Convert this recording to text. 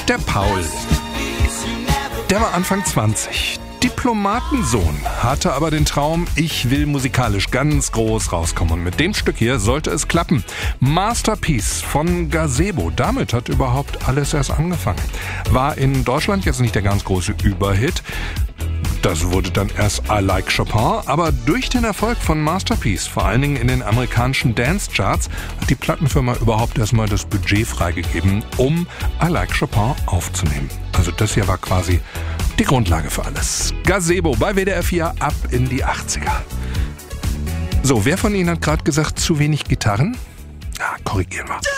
Der Paul. Der war Anfang 20. Diplomatensohn, hatte aber den Traum, ich will musikalisch ganz groß rauskommen. Und mit dem Stück hier sollte es klappen. Masterpiece von Gazebo. Damit hat überhaupt alles erst angefangen. War in Deutschland jetzt nicht der ganz große Überhit. Das wurde dann erst I Like Chopin, aber durch den Erfolg von Masterpiece, vor allen Dingen in den amerikanischen Dance-Charts, hat die Plattenfirma überhaupt erstmal das Budget freigegeben, um I Like Chopin aufzunehmen. Also das hier war quasi die Grundlage für alles. Gazebo bei WDR 4 ab in die 80er. So, wer von Ihnen hat gerade gesagt, zu wenig Gitarren? Ja, korrigieren wir.